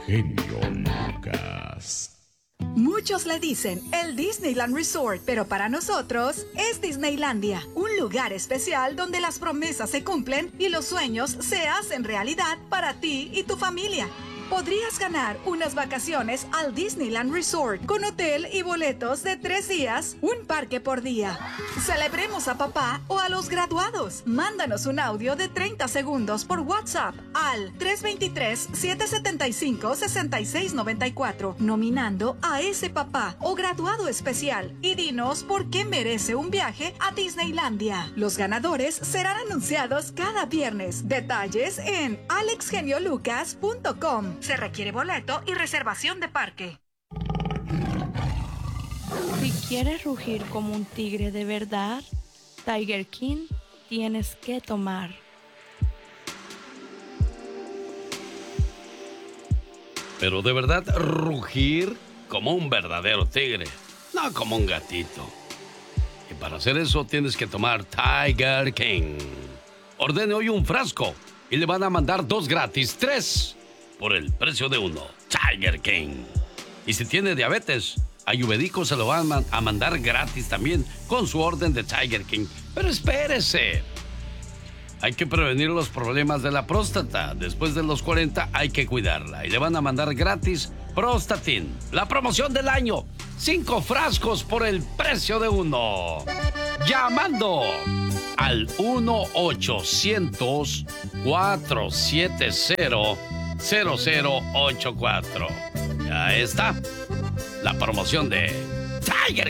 Genio Lucas. Muchos le dicen el Disneyland Resort, pero para nosotros es Disneylandia, un lugar especial donde las promesas se cumplen y los sueños se hacen realidad para ti y tu familia. Podrías ganar unas vacaciones al Disneyland Resort con hotel y boletos de 3 días, un parque por día. Celebremos a papá o a los graduados. Mándanos un audio de 30 segundos por WhatsApp al 323-775-6694, nominando a ese papá o graduado especial y dinos por qué merece un viaje a Disneylandia. Los ganadores serán anunciados cada viernes. Detalles en alexgeniolucas.com. Se requiere boleto y reservación de parque. Si quieres rugir como un tigre de verdad, Tiger King tienes que tomar. Pero de verdad rugir como un verdadero tigre, no como un gatito. Y para hacer eso tienes que tomar Tiger King. Ordene hoy un frasco y le van a mandar 2 gratis, 3 por el precio de 1. Tiger King. Y si tiene diabetes, Ayurvédico se lo van a mandar gratis también con su orden de Tiger King. Pero espérese. Hay que prevenir los problemas de la próstata. Después de los 40 hay que cuidarla. Y le van a mandar gratis Prostatin. La promoción del año. 5 frascos por el precio de 1. Llamando al 1-800-470-0084. Ya está. La promoción de Tiger